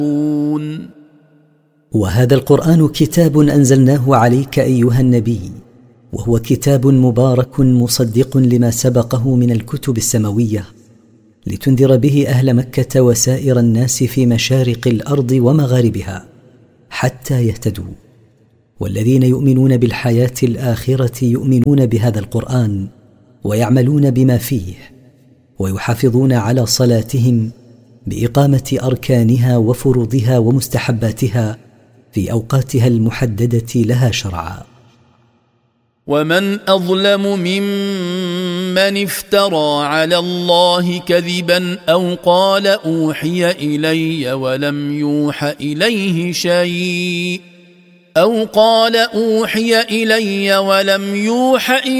وهذا القرآن كتاب أنزلناه عليك أيها النبي، وهو كتاب مبارك مصدق لما سبقه من الكتب السماوية، لتنذر به أهل مكة وسائر الناس في مشارق الأرض ومغاربها حتى يهتدوا. والذين يؤمنون بالحياة الآخرة يؤمنون بهذا القرآن ويعملون بما فيه، ويحافظون على صلاتهم بإقامة أركانها وفروضها ومستحباتها في أوقاتها المحددة لها شرعا. ومن أظلم ممن افترى على الله كذبا أو قال أوحي إلي ولم يوح إليه شيء